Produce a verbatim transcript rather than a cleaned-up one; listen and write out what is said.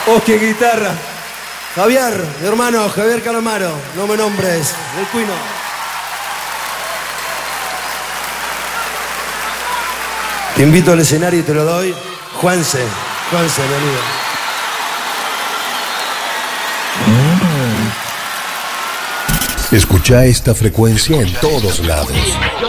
Oski en guitarra. Javier, mi hermano, Javier Calamaro. No me nombres, el Cuino. Te invito al escenario y te lo doy. Juanse, Juanse, venido. Escucha esta frecuencia en todos lados.